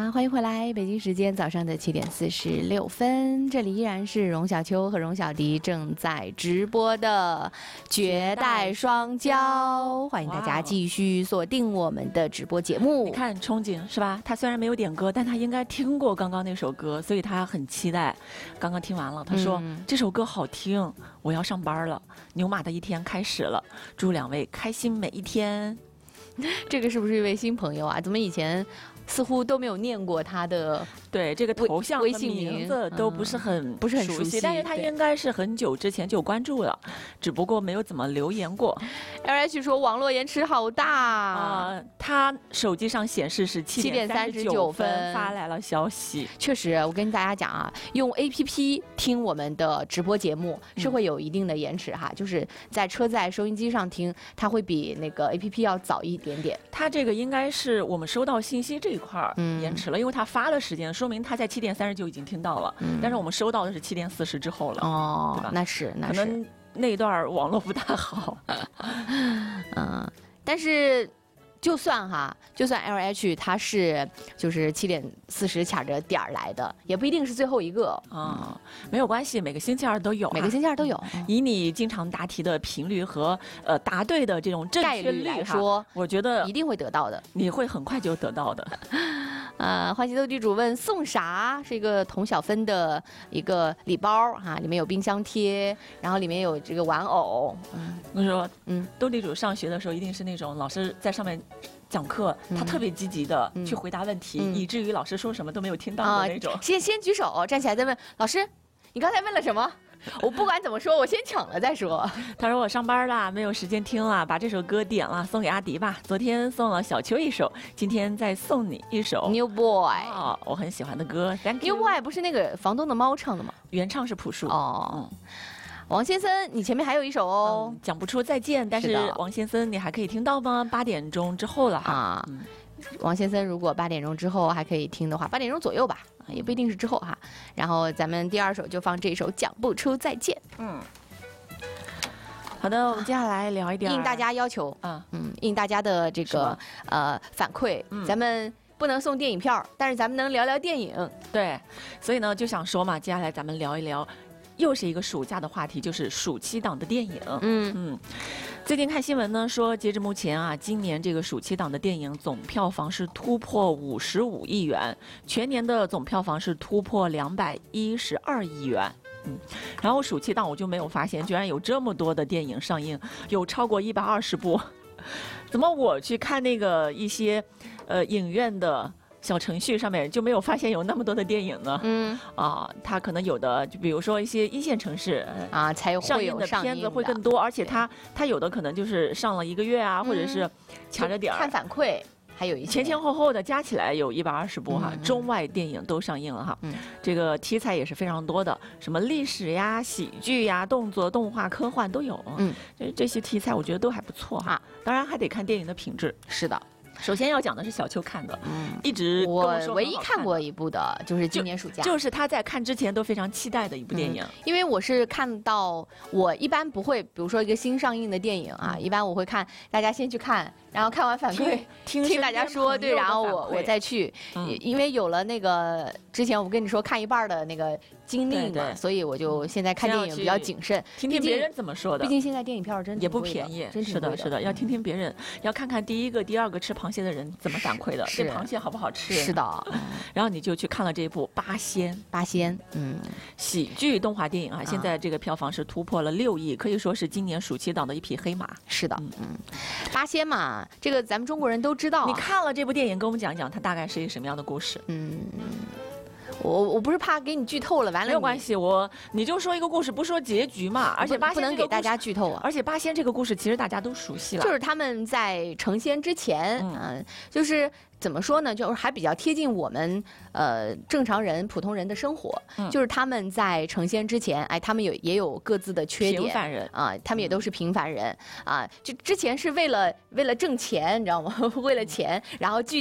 啊，欢迎回来！北京时间早上的7点46分，这里依然是荣小秋和荣小迪正在直播的绝代双骄，欢迎大家继续锁定我们的直播节目。 你看憧憬是吧？他虽然没有点歌，但他应该听过刚刚那首歌，所以他很期待。刚刚听完了，他说、这首歌好听，我要上班了，牛马的一天开始了，祝两位开心每一天。 这个是不是一位新朋友啊？怎么以前似乎都没有念过他的对这个头像微信名字都不是很熟悉， 但是他应该是很久之前就关注了，只不过没有怎么留言过。 LH 说网络延迟好大他手机上显示是7点39分发来了消息。 确实，我跟大家讲啊，用 APP 听我们的直播节目是会有一定的延迟哈，就是在车载收音机上听，它会比那个 APP 要早一点点。 它这个应该是我们收到信息这一块延迟了，因为它发的时间说明他在7点39已经听到了，但是我们收到的是7点40之后了。 哦， 对吧？ 那是可能那段网络不大好。 但是就算 LH 它是就是7点40卡着点儿来的，也不一定是最后一个没有关系，每个星期二都有， 每个星期二都有。 以你经常答题的频率和答对的这种正确率来说， 我觉得一定会得到的， 你会很快就得到的。 欢喜斗地主问送啥？是一个童小芬的一个礼包哈，里面有冰箱贴，然后里面有这个玩偶。 我说，斗地主上学的时候一定是那种老师在上面讲课，他特别积极的去回答问题，以至于老师说什么都没有听到的那种。 先举手，站起来再问老师，你刚才问了什么？我不管怎么说，我先抢了再说。 他说我上班了，没有时间听了，把这首歌点了，送给阿迪吧。昨天送了小秋一首，今天再送你一首 New Boy， 我很喜欢的歌。Thank you。 New Boy 不是那个房东的猫唱的吗？ 原唱是朴树。 王先生，你前面还有一首哦， 讲不出再见，但是王先生你还可以听到吗？8点钟之后了哈。 王先生如果8点钟之后还可以听的话，8点钟左右吧，也不一定是之后哈。然后咱们第二首就放这首《讲不出再见》。 好的，我们接下来聊一点应大家要求应大家的这个反馈，咱们不能送电影票，但是咱们能聊聊电影。 对，所以呢就想说嘛，接下来咱们聊一聊。又是一个暑假的话题，就是暑期档的电影。最近看新闻呢，说截至目前啊，今年这个暑期档的电影总票房是突破55亿元，全年的总票房是突破212亿元。然后暑期档我就没有发现，居然有这么多的电影上映，有超过120部。怎么我去看那个一些影院的小程序上面就没有发现有那么多的电影呢？它可能有的，就比如说一些一线城市才上映的片子会更多，而且它有的可能就是上了1个月啊，或者是卡着点儿看反馈，还有一些前后后的加起来有120部哈，中外电影都上映了哈。这个题材也是非常多的，什么历史呀、喜剧呀、动作、动画、科幻都有。这些题材我觉得都还不错哈。当然还得看电影的品质。 是的。 首先要讲的是小秋看的，一直跟我说我唯一看过一部的就是今年暑假， 就是他在看之前都非常期待的一部电影。 因为我是看到，我一般不会，比如说一个新上映的电影一般我会看大家先去看，然后看完反馈听大家说，对，然后我再去，因为有了那个之前我跟你说看一半的那个经历嘛，所以我就现在看电影比较谨慎， 听听别人怎么说的。 毕竟现在电影票真也不便宜，是的，要听听别人，要看看第一个、第二个吃螃蟹的人怎么反馈的，这螃蟹好不好吃？ 是的， 然后你就去看了这部《八仙》，喜剧动画电影啊，现在这个票房是突破了6亿，可以说是今年暑期档的一匹黑马。 是的，八仙嘛，这个咱们中国人都知道。 你看了这部电影，跟我们讲讲它大概是一个什么样的故事？ 我不是怕给你剧透了，完了没有关系，你就说一个故事，不说结局嘛。而且八仙不能给大家剧透啊。 而且八仙这个故事其实大家都熟悉了， 就是他们在成仙之前，就是怎么说呢，就是还比较贴近我们正常人、普通人的生活。就是他们在成仙之前，他们也有各自的缺点， 平凡人他们也都是平凡人就之前是为了挣钱，你知道吗？为了钱，然后